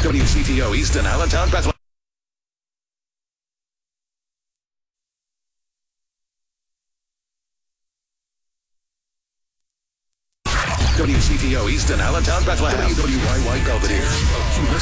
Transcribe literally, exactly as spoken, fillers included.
W C T O Easton, Allentown, Bethlehem. W C T O Easton, Allentown, Bethlehem. W W Y Y Belvedere, a Cuba